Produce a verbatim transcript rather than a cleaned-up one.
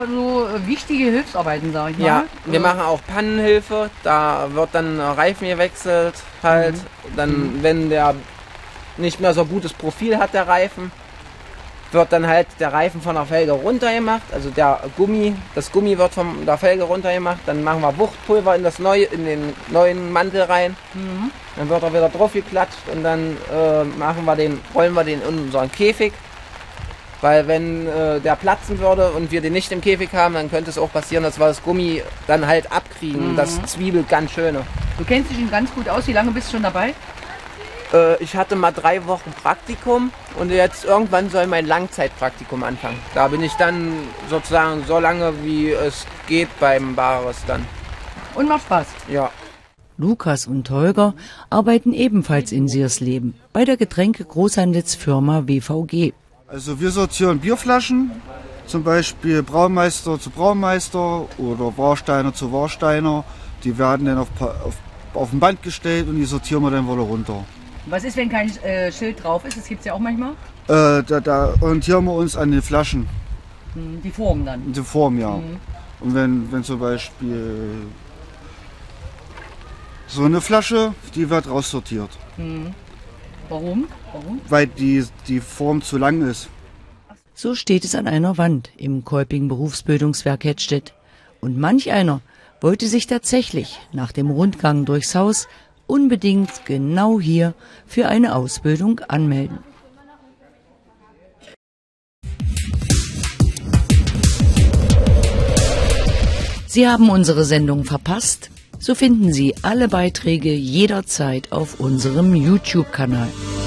So wichtige Hilfsarbeiten, sage ich mal. Ja, wir machen auch Pannenhilfe, da wird dann Reifen gewechselt halt, mhm. dann mhm. wenn der nicht mehr so gutes Profil hat, der Reifen, wird dann halt der Reifen von der Felge runtergemacht, also der Gummi, das Gummi wird von der Felge runtergemacht, dann machen wir Wuchtpulver in das neue, in den neuen Mantel rein, mhm. dann wird er wieder drauf geklatscht und dann äh, machen wir den, rollen wir den in unseren Käfig. Weil wenn äh, der platzen würde und wir den nicht im Käfig haben, dann könnte es auch passieren, dass wir das Gummi dann halt abkriegen. Mhm. Das zwiebelt ganz schöne. Du kennst dich schon ganz gut aus. Wie lange bist du schon dabei? Äh, ich hatte mal drei Wochen Praktikum und jetzt irgendwann soll mein Langzeitpraktikum anfangen. Da bin ich dann sozusagen so lange, wie es geht beim Bares dann. Und macht Spaß? Ja. Lukas und Holger arbeiten ebenfalls in Siersleben bei der Getränke-Großhandelsfirma W V G. Also wir sortieren Bierflaschen, zum Beispiel Braumeister zu Braumeister oder Warsteiner zu Warsteiner. Die werden dann auf, auf, auf ein Band gestellt und die sortieren wir dann wieder runter. Was ist, wenn kein äh, Schild drauf ist? Das gibt es ja auch manchmal. Äh, da, da orientieren wir uns an den Flaschen. Die Form dann? Die Form, ja. Mhm. Und wenn, wenn zum Beispiel so eine Flasche, die wird raussortiert. Mhm. Warum? Warum? Weil die, die Form zu lang ist. So steht es an einer Wand im Kolping Berufsbildungswerk Hettstedt. Und manch einer wollte sich tatsächlich nach dem Rundgang durchs Haus unbedingt genau hier für eine Ausbildung anmelden. Sie haben unsere Sendung verpasst? So finden Sie alle Beiträge jederzeit auf unserem YouTube-Kanal.